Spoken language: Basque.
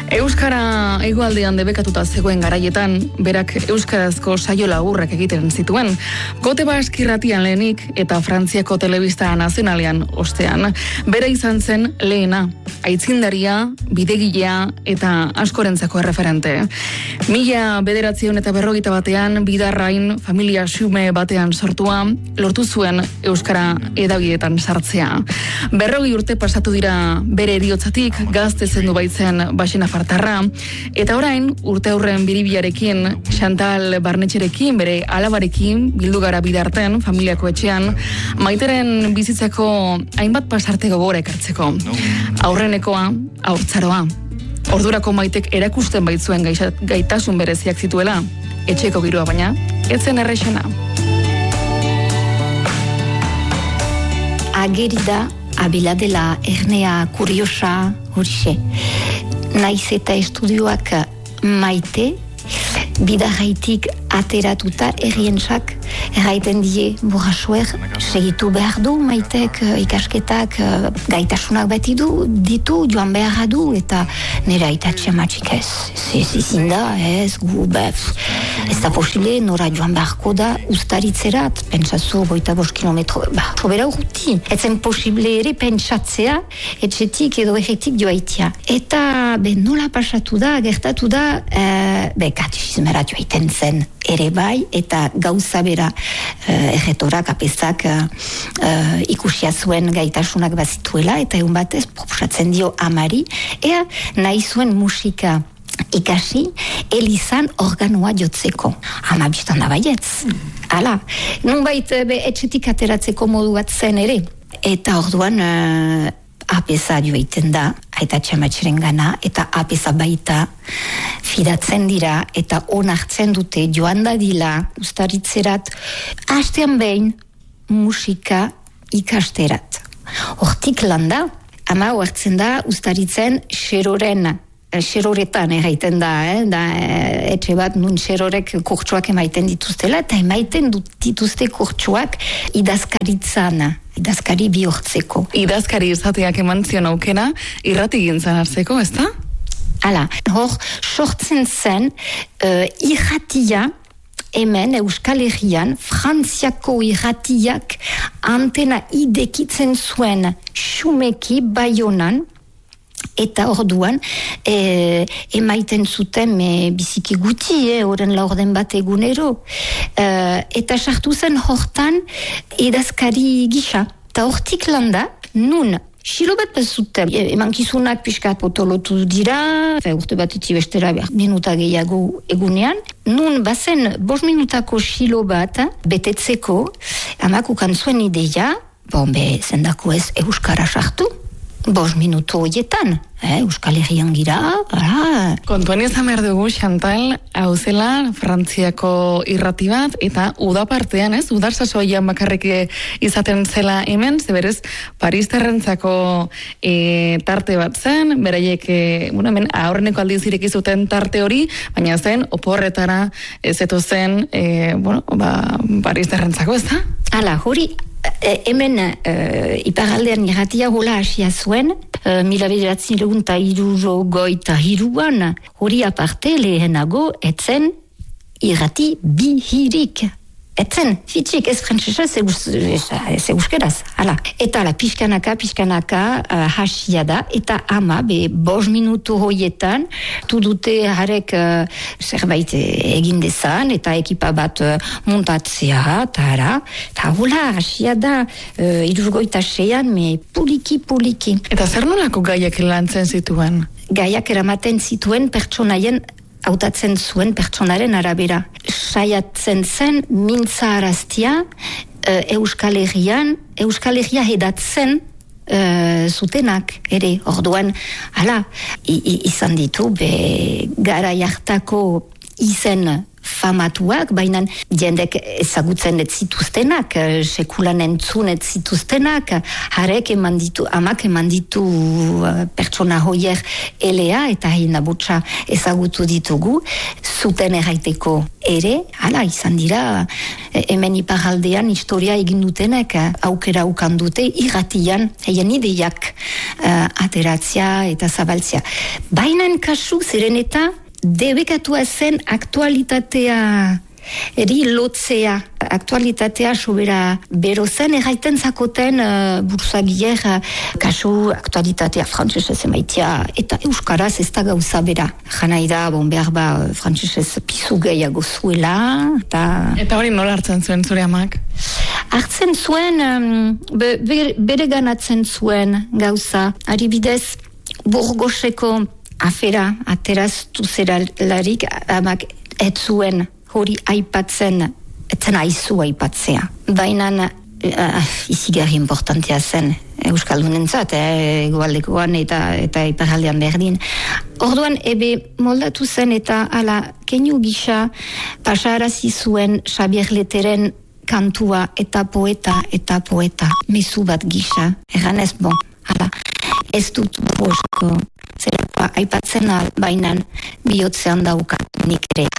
Euskara hegoaldean debekatuta zegoen garaietan, berak euskarazko saio laburrak egiten zituen, Gote Bask irratian lehenik eta Frantziako telebista nazionalean ostean. Bera izan zen lehena, aitzindaria, bidegilea eta askorentzako erreferente. 1941 Bidarrain familia xume batean sortua, lortu zuen euskara hedabideetan sartzea. 40 urte pasatu dira bere eriotzatik, gazte zendu baitzen Baxena Fartarra, eta orain urte aurren biribiarekin, Chantal Barnetxerekin, bere alabarekin, bildu gara Bidarten, familiako etxean, Maiteren bizitzako hainbat pasarte gogora ekartzeko. Aurrenekoa, haurtzaroa. Ordurako Maitek erakusten baitzuen gaitasun bereziak zituela, etxeko giroa baina, etzen errexena. Ageri da, abila dela ernea kuriosa horixe. Naiz eta estudioak Maite, Bidarraitik ateratuta errientzak erraiten die burrasuer segitu behar du Maitek ikasketak gaitasunak beti ditu joan beharra du eta nire aitatxe matxik ez zinda ez gu ez da posible nora joan beharko da ustaritzerat pentsatzu 25 kilometro sobera urruti etzen posible ere pentsatzea etxetik edo erretik joaitia eta nola pasatu da gertatu da katexizmera joaiten zen ere bai, eta gauza bera erretorak apezak ikusia zuen gaitasunak bazituela, eta egun batez proposatzen dio amari, ea nahi zuen musika ikasi, elizan organoa jotzeko. Ama biztan da baietz. Hala, nunbait etxetik ateratzeko modu bat zen ere, eta orduan apesa joiten da, aita txamatxeren gana, eta apesa baita fidatzen dira, eta onartzen dute joan dadila, ustaritzerat, hastean behin musika ikasterat. Hortik landa, ama oartzen da, ustaritzen xeroretan erraiten da, etxe bat nun xerorek kurtsuak emaiten dituztela, eta emaiten dituzte kurtsuak idazkaritzan, idazkari bihurtzeko. Idazkari izateak eman zion aukena, irrati gintzan hartzeko, ez da? Hala, hor, sortzen zen, irratia, hemen Euskal Herrian, Frantziako irratiak antena idekitzen zuen xumeki Baionan, eta orduan emaiten zuten biziki guti, oren laurden bat egunero. Eta sartu zen hortan idazkari gisa. Eta hortik landa, nun, xilo bat bazuten, emankizunak pixkat potolotu dira, urte batetik bestera minuta gehiago egunean, nun bazen 5 minutako xilo bat betetzeko, amak ukan zuen ideia, zendako ez euskara sartu, 5 minutu horietan, Euskal Herrian gira, Kontuan izan behar dugu, Chantal, hau zela Frantziako irrati bat, eta udapartean, udar sasoian bakarrik izaten zela hemen, zeberez, Paristerrentzako tarte bat zen, beraiek, hemen aurreneko aldiz ireki zuten tarte hori, baina zen, oporretara zeto zen, Paristerrentzako, ez da? Hala, hori, hemen iparaldean irratia gola hasia zuen, 1963an, hori aparte lehenago etzen irrati bihirik. Etzen, fitxik, ez frantzesa, ez euskeraz. Hala. Eta pixkanaka hasia da, eta ama, 5 minutu hoietan, dute harek zerbait egin dezan, eta ekipa bat montatzea, eta hola, hasia da, 76an, puliki. Eta zer nolako gaiak lantzen zituen? Gaiak eramaten zituen pertsonaien hautatzen zuen pertsonaren arabera. Saiatzen zen mintza araztia Euskal Herria hedatzen zutenak ere. Orduan, izan ditu, gara jartako izen famatuak, baina jendek ezagutzen ez zituztenak, sekulan entzun ez zituztenak, amak eman ditu pertsona hoier elea eta hain abotsa ezagutu ditugu, zuten erraiteko ere, hala izan dira, hemen iparaldean historia egin dutenek aukera ukan dute irratian, haien ideiak ateratzea eta zabaltzea. Baina kasu zeren eta debekatua zen aktualitatea eri lotzea, aktualitatea sobera bero zen, erraiten zakoten bursagier kasu aktualitatea frantsesez emaitia eta euskaraz ez da gauza bera. Janai da, behar ba frantsesez pizu gehiago zuela. Eta hori nola hartzen zuen zure amak? Hartzen zuen, bere ganatzen zuen gauza. Adibidez, Burgoseko afera ateraztu zeralarik amak ez zuen hori aipatzen, etzen aizu aipatzea. Baina izigarri importantea zen Euskaldunentzat, egoaldekoan eta iparaldean berdin. Orduan ebe moldatu zen eta ala keinu gisa pasarazi zuen Xabier Leteren kantua eta poeta, mezu bat gisa. Erganez, hala, ez dut bosko, zerapa aipatzen bainan bihotzean daukat nik ere